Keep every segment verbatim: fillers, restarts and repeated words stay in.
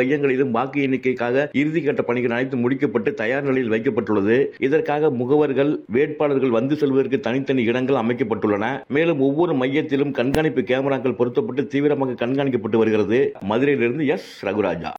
மையங்களிலும் வாக்கு எண்ணிக்கைக்காக இறுதிக்கட்ட பணிகள் அனைத்து முடிக்கப்பட்டு தயார் நிலையில் வைக்கப்பட்டுள்ளது. இதற்காக முகவர்கள், வேட்பாளர்கள் வந்து செல்வதற்கு தனித்தனி இடங்கள் அமைக்கப்பட்டுள்ளன. மேலும் ஒவ்வொரு மையத்திலும் கண்காணிப்பு கேமராக்கள் பொருத்தப்பட்டு தீவிரமாக கண்காணிக்கப்பட்டு வருகிறது. மதுரையிலிருந்து எஸ் ரகுராஜா.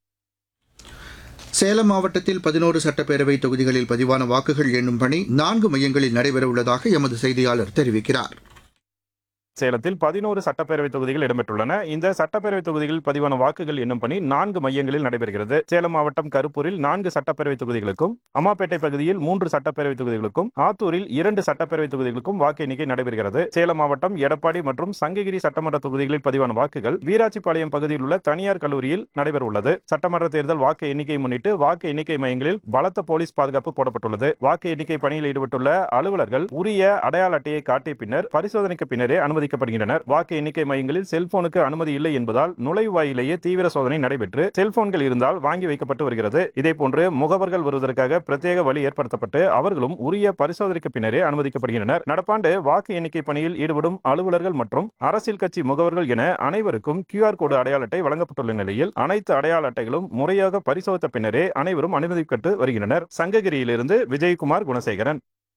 சேலம் மாவட்டத்தில் பதினோரு சட்டப்பேரவை தொகுதிகளில் பதிவான வாக்குகள் எண்ணும் பணி நான்கு மையங்களில் நடைபெறவுள்ளதாக எமது செய்தியாளர் தெரிவிக்கிறார். சேலத்தில் பதினோரு சட்டப்பேரவை தொகுதிகள் இடம்பெற்றுள்ளன. இந்த சட்டப்பேரவை தொகுதிகளில் பதிவான வாக்குகள் எண்ணும் பணி நான்கு மையங்களில் நடைபெறுகிறது. சேலம் மாவட்டம் கருப்பூரில் நான்கு சட்டப்பேரவை தொகுதிகளுக்கும், அம்மாப்பேட்டை பகுதியில் மூன்று சட்டப்பேரவை தொகுதிகளுக்கும், ஆத்தூரில் இரண்டு சட்டப்பேரவை தொகுதிகளுக்கும் வாக்கு எண்ணிக்கை நடைபெறுகிறது. சேலம் மாவட்டம் எடப்பாடி மற்றும் சங்ககிரி சட்டமன்ற தொகுதிகளில் பதிவான வாக்குகள் வீராட்சிப்பாளையம் பகுதியில் உள்ள தனியார் கல்லூரியில் நடைபெறவுள்ளது. சட்டமன்ற தேர்தல் வாக்கு எண்ணிக்கையை முன்னிட்டு வாக்கு எண்ணிக்கை மையங்களில் பலத்த போலீஸ் பாதுகாப்பு போடப்பட்டுள்ளது. வாக்கு எண்ணிக்கை பணியில் ஈடுபட்டுள்ள அலுவலர்கள் உரிய அடையாள அட்டையை காட்டிய பின்னர் பரிசோதனைக்கு பின்னரே அனுமதி அனுமதிக்கப்படுகின்றனர். வாக்கு எண்ணிக்கை மையங்களில் செல்போனுக்கு அனுமதி இல்லை என்பதால் நுழைவாயிலேயே தீவிர சோதனை நடைபெற்று செல்போன்கள் இருந்தால் வாங்கி வைக்கப்பட்டு வருகிறது. இதேபோன்று முகவர்கள் வருவதற்காக பிரத்யேக வழி ஏற்படுத்தப்பட்டு அவர்களும் உரிய பரிசோதனைக்கு பின்னரே அனுமதிக்கப்படுகின்றனர். நடப்பாண்டு வாக்கு எண்ணிக்கை பணியில் ஈடுபடும் அலுவலர்கள் மற்றும் அரசியல் கட்சி முகவர்கள் என அனைவருக்கும் கியூ ஆர் கோடு அடையாள அட்டை வழங்கப்பட்டுள்ள நிலையில் அனைத்து அடையாள அட்டைகளும் முறையாக பரிசோதித்த பின்னரே அனைவரும் அனுமதிக்கப்பட்டு வருகின்றனர். சங்ககிரியிலிருந்து விஜயகுமார் குணசேகரன்.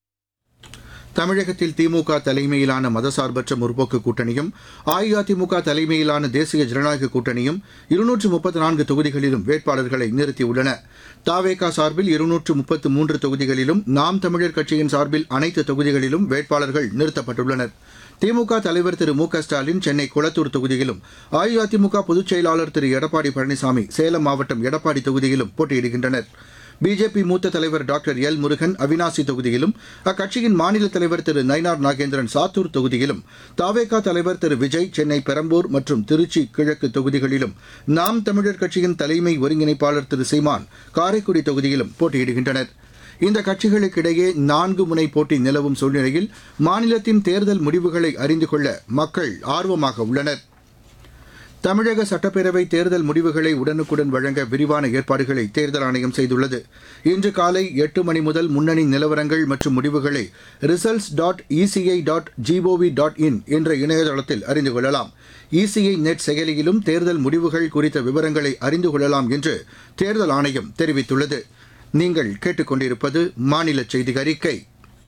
தமிழகத்தில் திமுக தலைமையிலான மதசார்பற்ற முற்போக்கு கூட்டணியும் அஇஅதிமுக தலைமையிலான தேசிய ஜனநாயக கூட்டணியும் இருநூற்று முப்பத்தி நான்கு தொகுதிகளிலும் வேட்பாளர்களை நிறுத்தியுள்ளன. தாவேகா சார்பில் இருநூற்று முப்பத்து மூன்று தொகுதிகளிலும், நாம் தமிழர் கட்சியின் சார்பில் அனைத்து தொகுதிகளிலும் வேட்பாளர்கள் நிறுத்தப்பட்டுள்ளனர். திமுக தலைவர் திரு மு க ஸ்டாலின் சென்னை குளத்தூர் தொகுதியிலும், அஇஅதிமுக பொதுச் செயலாளர் திரு எடப்பாடி பழனிசாமி சேலம் மாவட்டம் எடப்பாடி தொகுதியிலும் போட்டியிடுகின்றனர். பிஜேபி மூத்த தலைவர் டாக்டர் எல் முருகன் அவினாசி தொகுதியிலும், அக்கட்சியின் மாநில தலைவர் திரு நயினார் நாகேந்திரன் சாத்தூர் தொகுதியிலும், தாவேகா தலைவர் திரு விஜய் சென்னை பெரம்பூர் மற்றும் திருச்சி கிழக்கு தொகுதிகளிலும், நாம் தமிழர் கட்சியின் தலைமை ஒருங்கிணைப்பாளர் திரு சீமான் காரைக்குடி தொகுதியிலும் போட்டியிடுகின்றனர். இந்த கட்சிகளுக்கிடையே நான்கு முனை போட்டி நிலவும் சூழ்நிலையில் மாநிலத்தின் தேர்தல் முடிவுகளை அறிந்து கொள்ள மக்கள் ஆர்வமாக உள்ளனர். தமிழக சட்டப்பேரவை தேர்தல் முடிவுகளை உடனுக்குடன் வழங்க விரிவான ஏற்பாடுகளை தேர்தல் ஆணையம் செய்துள்ளது. இன்று காலை எட்டு மணி முதல் முன்னணி நிலவரங்கள் மற்றும் முடிவுகளை results dot ECI dot gov dot in என்ற இணையதளத்தில் அறிந்து கொள்ளலாம். இசிஐ நெட் செயலியிலும் தேர்தல் முடிவுகள் குறித்த விவரங்களை அறிந்து கொள்ளலாம் என்று தேர்தல் ஆணையம் தெரிவித்துள்ளது. நீங்கள் கேட்டுக்கொண்டிருப்பது மாநில செய்தி அறிக்கை.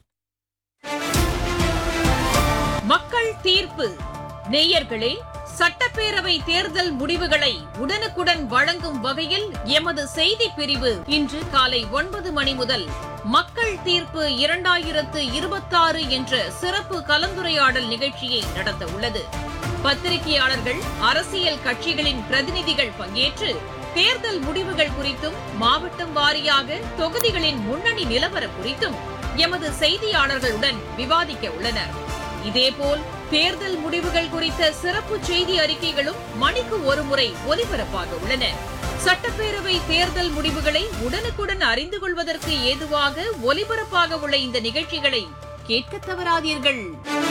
மக்கள் தீர்ப்பு. நேயர்களே, சட்டப்பேரவை தேர்தல் முடிவுகளை உடனுக்குடன் வழங்கும் வகையில் எமது செய்தி பிரிவு இன்று காலை ஒன்பது மணி முதல் மக்கள் தீர்ப்பு இரண்டாயிரத்து இருபத்தாறு என்ற சிறப்பு கலந்துரையாடல் நிகழ்ச்சியை நடத்த உள்ளது. பத்திரிகையாளர்கள், அரசியல் கட்சிகளின் பிரதிநிதிகள் பங்கேற்று தேர்தல் முடிவுகள் குறித்தும், மாவட்டம் வாரியாக தொகுதிகளின் முன்னணி நிலவரம் குறித்தும் எமது செய்தியாளர்களுடன் விவாதிக்க உள்ளனர். இதேபோல் தேர்தல் முடிவுகள் குறித்த சிறப்பு செய்தி அறிக்கைகளும் மணிக்கு ஒருமுறை ஒலிபரப்பாக உள்ளன. சட்டப்பேரவை தேர்தல் முடிவுகளை உடனுக்குடன் அறிந்து கொள்வதற்கு ஏதுவாக ஒலிபரப்பாக உள்ள இந்த நிகழ்ச்சிகளை கேட்க தவறாதீர்கள்.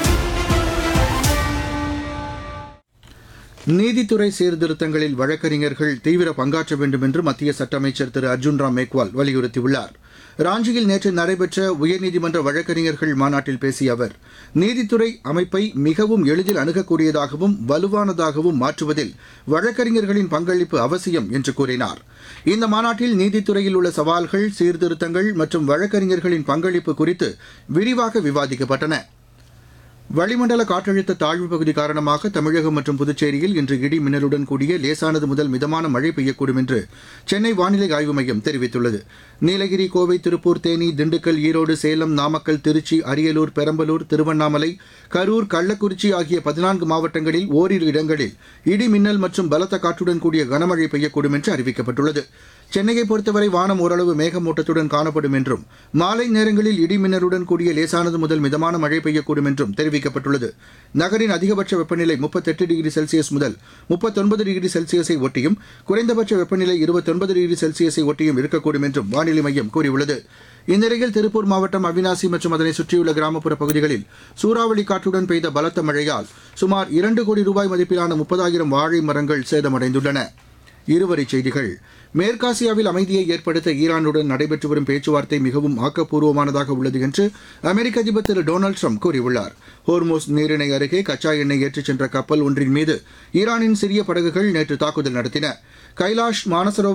நீதித்துறை சீர்திருத்தங்களில் வழக்கறிஞர்கள் தீவிர பங்காற்ற வேண்டும் என்று மத்திய சட்ட அமைச்சர் திரு அர்ஜுன் ராம் மேக்வால் வலியுறுத்தியுள்ளார். ராஞ்சியில் நேற்று நடைபெற்ற உயர்நீதிமன்ற வழக்கறிஞர்கள் மாநாட்டில் பேசிய அவர், நீதித்துறை அமைப்பை மிகவும் எளிதில் அணுகக்கூடியதாகவும் வலுவானதாகவும் மாற்றுவதில் வழக்கறிஞர்களின் பங்களிப்பு அவசியம் என்று கூறினார். இந்த மாநாட்டில் நீதித்துறையில் உள்ள சவால்கள், சீர்திருத்தங்கள் மற்றும் வழக்கறிஞர்களின் பங்களிப்பு குறித்து விரிவாக விவாதிக்கப்பட்டன. வளிமண்டல காற்றழுத்த தாழ்வு பகுதி காரணமாக தமிழகம் மற்றும் புதுச்சேரியில் இன்று இடி மின்னலுடன் கூடிய லேசானது முதல் மிதமான மழை பெய்யக்கூடும் என்று சென்னை வானிலை ஆய்வு மையம் தெரிவித்துள்ளது. நீலகிரி, கோவை, திருப்பூர், தேனி, திண்டுக்கல், ஈரோடு, சேலம், நாமக்கல், திருச்சி, அரியலூர், பெரம்பலூர், திருவண்ணாமலை, கரூர், கள்ளக்குறிச்சி ஆகிய பதினான்கு மாவட்டங்களில் ஓரிரு இடங்களில் இடி மின்னல் மற்றும் பலத்த காற்றுடன் கூடிய கனமழை பெய்யக்கூடும் என்று அறிவிக்கப்பட்டுள்ளது. சென்னையை பொறுத்தவரை வானம் ஓரளவு மேகமூட்டத்துடன் காணப்படும் என்றும் மாலை நேரங்களில் இடி மின்னலுடன் கூடிய லேசானது முதல் மிதமான மழை பெய்யக்கூடும் என்றும் தெரிவிக்கப்பட்டுள்ளது. நகரின் அதிகபட்ச வெப்பநிலை முப்பத்தெட்டு டிகிரி செல்சியஸ் முதல் முப்பத்தொன்பது டிகிரி செல்சியஸை ஒட்டியும், குறைந்தபட்ச வெப்பநிலை இருபத்தொன்பது டிகிரி செல்சியஸை ஒட்டியும் இருக்கக்கூடும் என்றும் வானிலை மையம் கூறியுள்ளது. இந்நிலையில் திருப்பூர் மாவட்டம் அவினாசி மற்றும் அதனை சுற்றியுள்ள கிராமப்புற பகுதிகளில் சூறாவளி காற்றுடன் பெய்த பலத்த மழையால் சுமார் இரண்டு கோடி ரூபாய் மதிப்பிலான முப்பதாயிரம் வாழை மரங்கள் சேதமடைந்துள்ளன. இருவரிச் செய்திகள். மேற்காசியாவில் அமைதியை ஏற்படுத்த ஈரானுடன் நடைபெற்று வரும் பேச்சுவார்த்தை மிகவும் ஆக்கப்பூர்வமானதாக உள்ளது என்று அமெரிக்க அதிபர் திரு டொனால்டு ட்ரம்ப் கூறியுள்ளார். ஹோர்மோஸ் நீரிணை அருகே கச்சா எண்ணெய் ஏற்றிச் சென்ற கப்பல் ஒன்றின் மீது ஈரானின் சிறிய படகுகள் நேற்று தாக்குதல் நடத்தின. கைலாஷ் மானசரோவர்